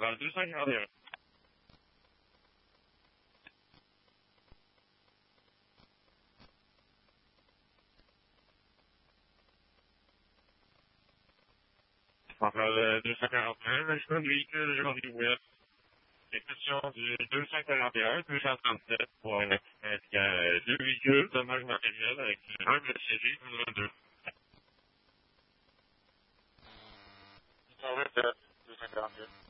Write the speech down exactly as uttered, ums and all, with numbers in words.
Laval deux cent quarante et un. Laval deux cent quarante et un, management de véhicule, Jean-Louis Ouest. Exécution du deux cent quarante et un, deux cent trente-sept pour un accident qui a deux véhicules, dommage matériel avec un passager, un deux. deux cent vingt-sept, deux cent quarante et un.